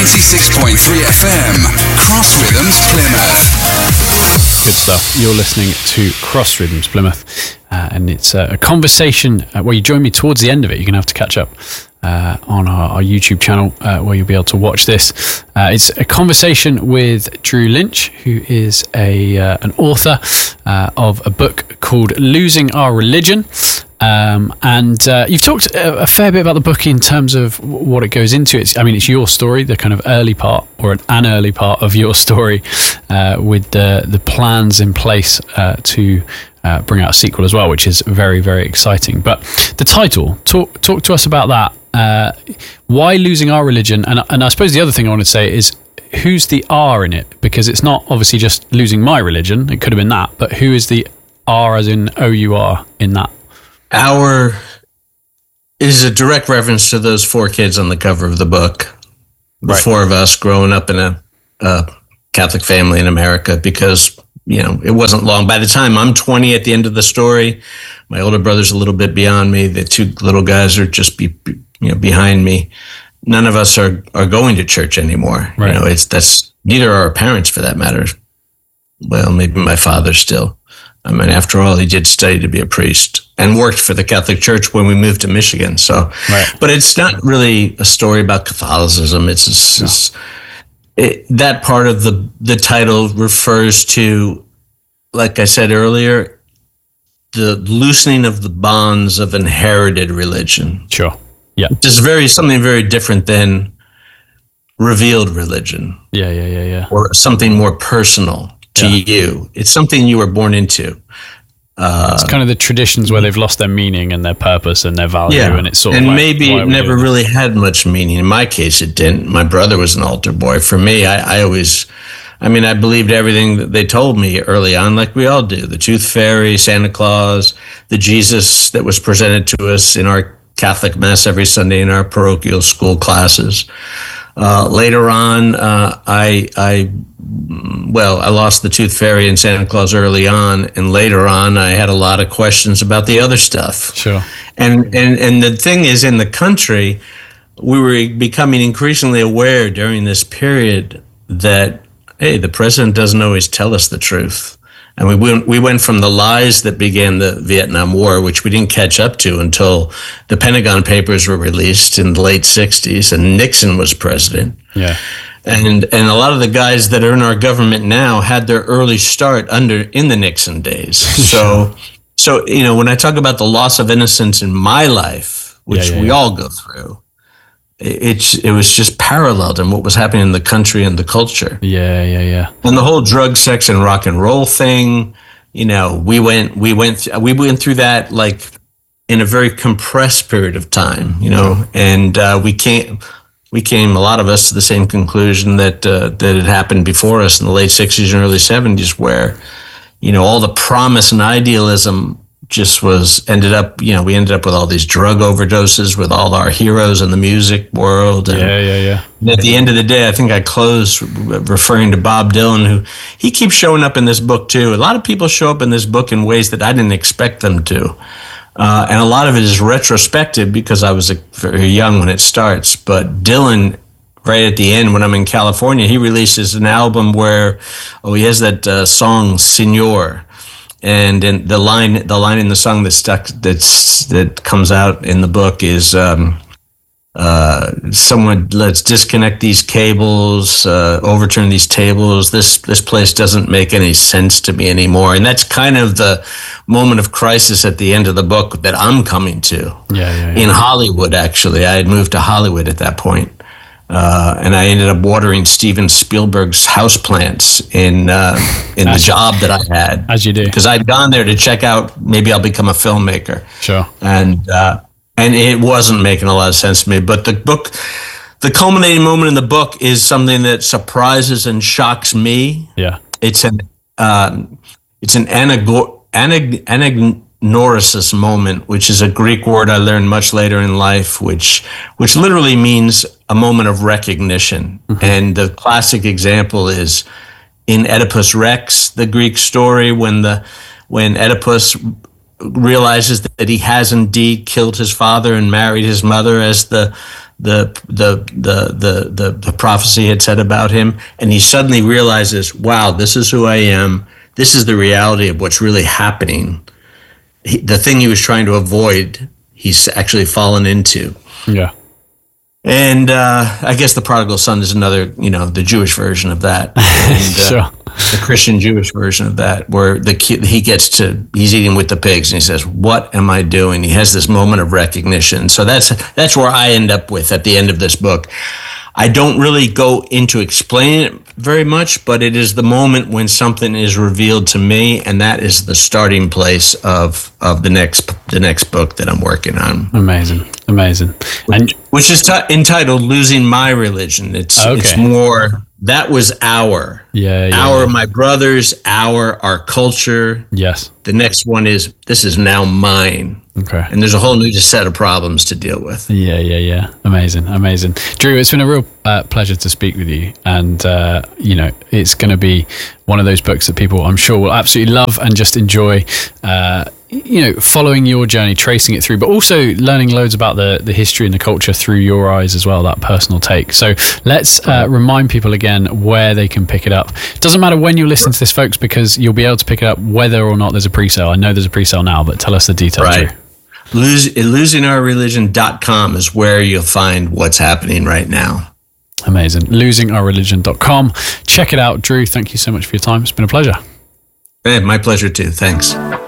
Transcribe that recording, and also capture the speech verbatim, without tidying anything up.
ninety-six point three F M, Cross Rhythms Plymouth. Good stuff. You're listening to Cross Rhythms Plymouth, uh, and it's uh, a conversation uh, where you join me towards the end of it. You're going to have to catch up uh, on our, our YouTube channel uh, where you'll be able to watch this. Uh, it's a conversation with Drew Lynch, who is a uh, an author uh, of a book called Losing Our Religion. Um, and uh, you've talked a, a fair bit about the book in terms of what it goes into. It's, I mean, it's your story, the kind of early part, or an, an early part of your story, uh, with the the plans in place uh, to uh, bring out a sequel as well, which is very, very exciting. But the title, talk talk to us about that. Uh, why Losing Our Religion? And and I suppose the other thing I want to say is, who's the R in it? Because it's not obviously just losing my religion. It could have been that, but who is the R as in O U R in that? Our is a direct reference to those four kids on the cover of the book. The Right. four of us growing up in a, a Catholic family in America, because, you know, it wasn't long. By the time I'm twenty at the end of the story, my older brother's a little bit beyond me. The two little guys are just be, you know, behind me. None of us are, are going to church anymore. Right. You know, it's that's neither are our parents for that matter. Well, maybe my father still. I mean, after all, he did study to be a priest and worked for the Catholic Church when we moved to Michigan. So, Right. But it's not really a story about Catholicism. It's, it's, No. it's it, that part of the the title refers to, like I said earlier, the loosening of the bonds of inherited religion. Sure. Yeah. Just very something very different than revealed religion, Yeah. Yeah. Yeah. Yeah. or something more personal to Yeah. you. It's something you were born into. Uh, It's kind of the traditions where they've lost their meaning and their purpose and their value, yeah, and it's sort of and like, maybe why it are we never doing really had much meaning. In my case, it didn't. My brother was an altar boy. For me, I, I always, I mean, I believed everything that they told me early on, like we all do. The Tooth Fairy, Santa Claus, the Jesus that was presented to us in our Catholic Mass every Sunday in our parochial school classes. Uh, later on, uh, I, I, well, I lost the Tooth Fairy and Santa Claus early on, and later on, I had a lot of questions about the other stuff. Sure. And and and the thing is, in the country, we were becoming increasingly aware during this period that, hey, the president doesn't always tell us the truth. And we went, we went from the lies that began the Vietnam War, which we didn't catch up to until the Pentagon Papers were released in the late sixties and Nixon was president. Yeah. And and a lot of the guys that are in our government now had their early start under in the Nixon days. So, so you know, when I talk about the loss of innocence in my life, which Yeah, yeah, we yeah. all go through, it, it's it was just paralleled in what was happening in the country and the culture. Yeah. Yeah. Yeah. And the whole drug, sex, and rock and roll thing, you know, we went, we went, we went through that like in a very compressed period of time, you know, and uh, we came, we came, a lot of us, to the same conclusion that uh, that had happened before us in the late sixties and early seventies, where, you know, all the promise and idealism just was ended up, you know, we ended up with all these drug overdoses with all our heroes in the music world. And, Yeah. Yeah. Yeah. and at the end of the day, I think I closed referring to Bob Dylan, who he keeps showing up in this book too. A lot of people show up in this book in ways that I didn't expect them to. Uh, and a lot of it is retrospective because I was uh, very young when it starts. But Dylan, right at the end, when I'm in California, he releases an album where, oh, he has that uh, song "Señor," and and the line, the line in the song that stuck, that's that comes out in the book is. Um, Uh, someone, let's disconnect these cables, uh, overturn these tables. This this place doesn't make any sense to me anymore. And that's kind of the moment of crisis at the end of the book that I'm coming to. Yeah. Yeah. Yeah. In Hollywood, actually. I had moved to Hollywood at that point. Uh, and I ended up watering Steven Spielberg's houseplants in uh, in the job that I had. As you do. Because I'd gone there to check out, maybe I'll become a filmmaker. Sure. And uh, and it wasn't making a lot of sense to me. But the book, the culminating moment in the book is something that surprises and shocks me. Yeah. It's an um, it's an anago- anag- anagnorisis moment, which is a Greek word I learned much later in life, which which literally means a moment of recognition. Mm-hmm. And the classic example is in Oedipus Rex, the Greek story, when the when Oedipus realizes that he has indeed killed his father and married his mother, as the the the the the the, the prophecy had said about him, and he suddenly realizes, wow, this is who I am. This is the reality of what's really happening. He, the thing he was trying to avoid, he's actually fallen into. Yeah. And uh, I guess the prodigal son is another, you know, the Jewish version of that. And, uh, sure. The Christian Jewish version of that, where the kid, he gets to, he's eating with the pigs and he says, what am I doing? He has this moment of recognition. So that's, that's where I end up with at the end of this book. I don't really go into explaining it very much, but it is the moment when something is revealed to me, and that is the starting place of of the next the next book that I'm working on. Amazing, amazing, and which is t- entitled "Losing My Religion." It's okay. it's more that was our yeah, yeah our yeah. my brothers, our our culture. Yes. The next one is this is now mine. Okay. And there's a whole new set of problems to deal with. Yeah, yeah, yeah. Amazing, amazing. Drew, it's been a real uh, pleasure to speak with you. And, uh, you know, it's going to be one of those books that people, I'm sure, will absolutely love and just enjoy, uh, you know, following your journey, tracing it through, but also learning loads about the, the history and the culture through your eyes as well, that personal take. So let's uh, remind people again where they can pick it up. It doesn't matter when you listen to this, folks, because you'll be able to pick it up whether or not there's a pre-sale. I know there's a pre-sale now, but tell us the details, right. Drew. Lose, losing our religion dot com is where you'll find what's happening right now. Amazing. losing our religion dot com. Check it out. Drew, thank you so much for your time. It's been a pleasure. Hey, my pleasure too. Thanks.